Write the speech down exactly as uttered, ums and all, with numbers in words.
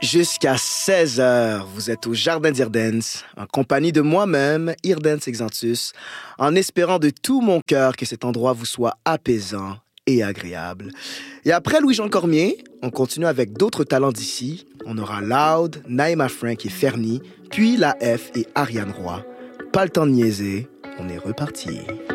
Jusqu'à seize heures, vous êtes au Jardin d'Irdance, en compagnie de moi-même, Irdance Exantus, en espérant de tout mon cœur que cet endroit vous soit apaisant et agréable. Et après Louis-Jean Cormier, on continue avec d'autres talents d'ici. On aura Loud, Naïma Frank et Fernie, puis La F et Ariane Roy. Pas le temps de niaiser, on est reparti.